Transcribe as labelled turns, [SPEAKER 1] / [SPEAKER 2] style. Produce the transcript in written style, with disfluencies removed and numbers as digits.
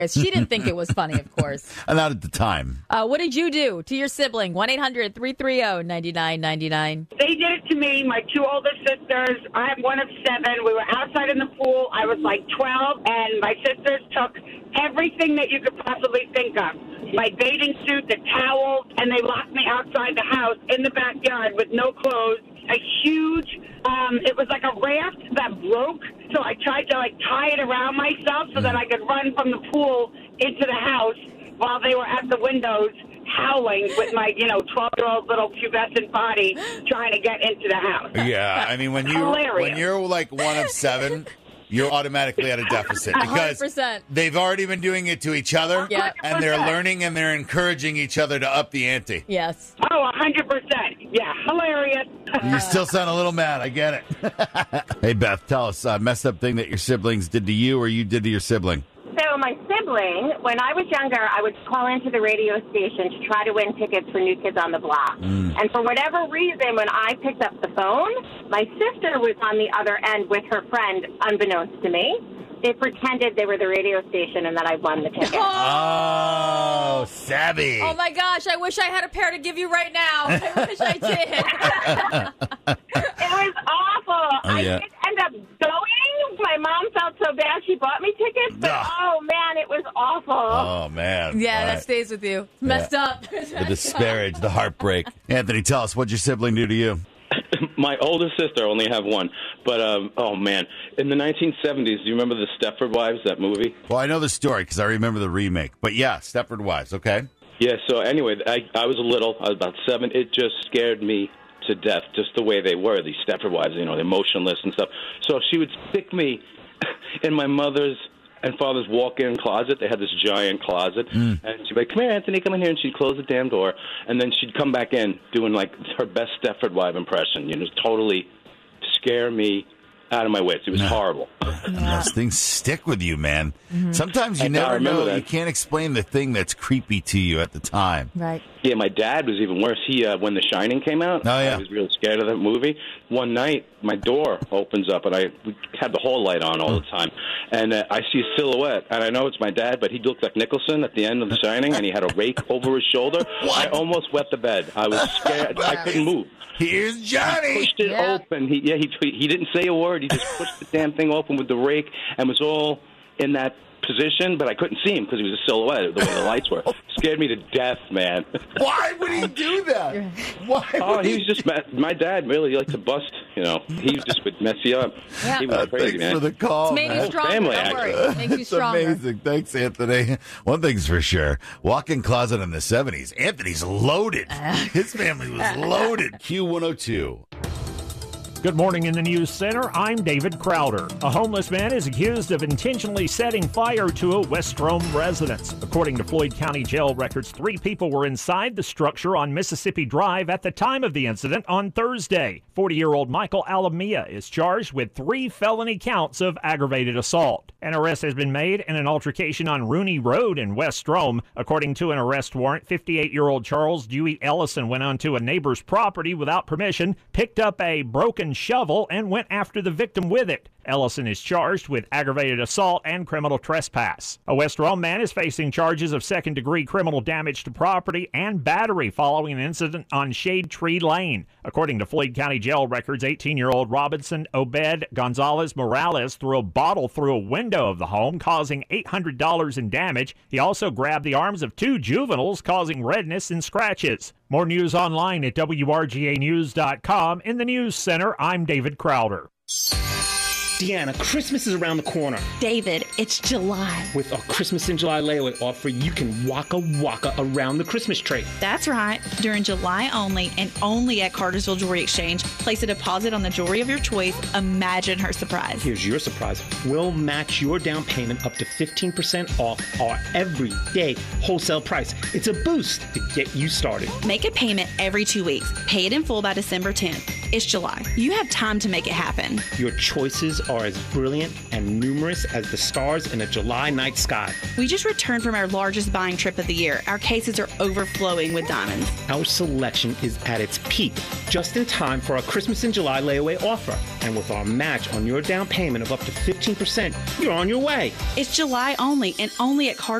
[SPEAKER 1] She didn't think it was funny, of course.
[SPEAKER 2] Not at the time.
[SPEAKER 1] What did you do to your sibling? 1-800-330-9999.
[SPEAKER 3] They did it to me, my two older sisters. I have one of 7. We were outside in the pool. I was like 12, and my sisters took everything that you could possibly think of. My bathing suit, the towels, and they locked me outside the house in the backyard with no clothes. A huge, it was like a raft that broke, so I tried to tie it around myself so that I could run from the pool into the house while they were at the windows howling with my, 12-year-old little pubescent body trying to get into the house.
[SPEAKER 2] Yeah, I mean, when you're like one of 7, you're automatically at a deficit because
[SPEAKER 1] 100%.
[SPEAKER 2] they've already been doing it to each other,
[SPEAKER 1] Yeah.
[SPEAKER 2] and they're learning and they're encouraging each other to up the ante.
[SPEAKER 1] Yes.
[SPEAKER 3] Oh, 100%. Yeah, hilarious.
[SPEAKER 2] You still sound a little mad. I get it. Hey, Beth, tell us a messed up thing that your siblings did to you or you did to your sibling.
[SPEAKER 4] So my sibling, when I was younger, I would call into the radio station to try to win tickets for New Kids on the Block. And for whatever reason, when I picked up the phone, my sister was on the other end with her friend, unbeknownst to me. They pretended they were the radio station and that I won the ticket.
[SPEAKER 2] Oh, savvy.
[SPEAKER 1] Oh, my gosh. I wish I had a pair to give you right now. I wish I did.
[SPEAKER 4] It was awful. I did end up going. My mom felt so bad she bought me tickets, but oh, man, it was awful.
[SPEAKER 2] Oh, man.
[SPEAKER 1] Yeah, that stays with you. It's messed up.
[SPEAKER 2] The disparage, the heartbreak. Anthony, tell us, what'd your sibling do to you?
[SPEAKER 5] My older sister, I only have one. But, oh, man, in the 1970s, do you remember the Stepford Wives, that movie?
[SPEAKER 2] Well, I know the story because I remember the remake. But, yeah, Stepford Wives, okay?
[SPEAKER 5] Yeah, so anyway, I was little. I was about 7. It just scared me to death, just the way they were, these Stepford Wives, they're motionless and stuff. So she would stick me in my mother's and father's walk-in closet. They had this giant closet. And she'd be like, come here, Anthony, come in here. And she'd close the damn door. And then she'd come back in doing, her best Stepford Wife impression. Totally scare me out of my wits. It was horrible.
[SPEAKER 2] Those things stick with you, man. Sometimes you never know. You can't explain the thing that's creepy to you at the time.
[SPEAKER 1] Right.
[SPEAKER 5] Yeah, my dad was even worse. He, when The Shining came out, I was real scared of that movie. One night, my door opens up, and we had the hall light on all the time, and I see a silhouette, and I know it's my dad, but he looked like Nicholson at the end of The Shining, and he had a rake over his shoulder. I almost wet the bed. I was scared. I couldn't move.
[SPEAKER 2] Here's Johnny.
[SPEAKER 5] He pushed it open. He didn't say a word. He just pushed the damn thing open with the rake and was all in that position, but I couldn't see him because he was a silhouette, the way the lights were. Scared me to death, man.
[SPEAKER 2] Why would he do that? Why?
[SPEAKER 5] He was just my dad really liked to bust. He just would mess you up.
[SPEAKER 1] Yeah.
[SPEAKER 5] He was crazy,
[SPEAKER 2] thanks
[SPEAKER 5] man.
[SPEAKER 2] for the call.
[SPEAKER 1] It's made you stronger.
[SPEAKER 5] Family,
[SPEAKER 1] Don't worry.
[SPEAKER 5] actually.
[SPEAKER 1] It makes you
[SPEAKER 2] It's
[SPEAKER 1] stronger.
[SPEAKER 2] amazing. Thanks, Anthony. One thing's for sure. Walk-in closet in the 70s. Anthony's loaded. His family was loaded. Q102.
[SPEAKER 6] Good morning in the News Center. I'm David Crowder. A homeless man is accused of intentionally setting fire to a West Rome residence. According to Floyd County Jail records, 3 people were inside the structure on Mississippi Drive at the time of the incident on Thursday. 40-year-old Michael Alamia is charged with 3 felony counts of aggravated assault. An arrest has been made in an altercation on Rooney Road in West Rome. According to an arrest warrant, 58-year-old Charles Dewey Ellison went onto a neighbor's property without permission, picked up a broken shovel, and went after the victim with it. Ellison is charged with aggravated assault and criminal trespass. A West Rome man is facing charges of second-degree criminal damage to property and battery following an incident on Shade Tree Lane. According to Floyd County Jail records, 18-year-old Robinson Obed Gonzalez Morales threw a bottle through a window of the home, causing $800 in damage. He also grabbed the arms of 2 juveniles, causing redness and scratches. More news online at WRGAnews.com. In the News Center, I'm David Crowder.
[SPEAKER 7] Deanna, Christmas is around the corner.
[SPEAKER 8] David, it's July.
[SPEAKER 7] With our Christmas in July layaway offer, you can waka around the Christmas tree.
[SPEAKER 8] That's right. During July only, and only at Cartersville Jewelry Exchange, place a deposit on the jewelry of your choice. Imagine her surprise.
[SPEAKER 7] Here's your surprise. We'll match your down payment up to 15% off our everyday wholesale price. It's a boost to get you started.
[SPEAKER 8] Make a payment every 2 weeks. Pay it in full by December 10th. It's July. You have time to make it happen.
[SPEAKER 7] Your choices are as brilliant and numerous as the stars in a July night sky.
[SPEAKER 8] We just returned from our largest buying trip of the year. Our cases are overflowing with diamonds.
[SPEAKER 7] Our selection is at its peak, just in time for our Christmas in July layaway offer. And with our match on your down payment of up to 15%, you're on your way.
[SPEAKER 8] It's July only and only at